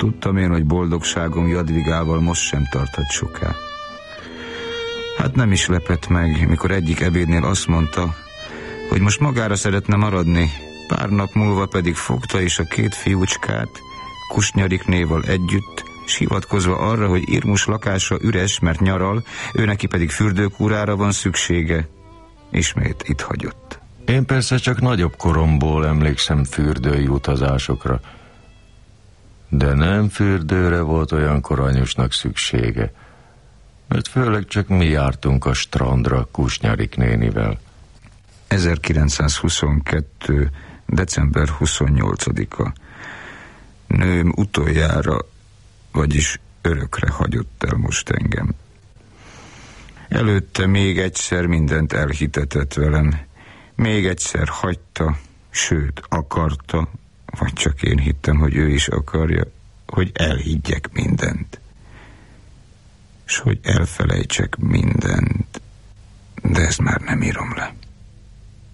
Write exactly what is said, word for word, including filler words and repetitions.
tudtam én, hogy boldogságom Jadvigával most sem tarthat soká. Hát nem is lepett meg, mikor egyik ebédnél azt mondta, hogy most magára szeretne maradni, pár nap múlva pedig fogta és a két fiúcskát Kusnyariknéval együtt, s hivatkozva arra, hogy Irmus lakása üres, mert nyaral, ő neki pedig fürdőkúrára van szüksége, ismét itt hagyott. Én persze csak nagyobb koromból emlékszem fürdői utazásokra, de nem fürdőre volt olyankor anyusnak szüksége, mert főleg csak mi jártunk a strandra Kusnyarik nénivel. ezerkilencszázhuszonkettő. december huszonnyolcadika. Nőm utoljára, vagyis örökre hagyott el most engem. Előtte még egyszer mindent elhitetett velem, még egyszer hagyta, sőt akarta, vagy csak én hittem, hogy ő is akarja, hogy elhiggyek mindent, s hogy elfelejtsek mindent, de ezt már nem írom le.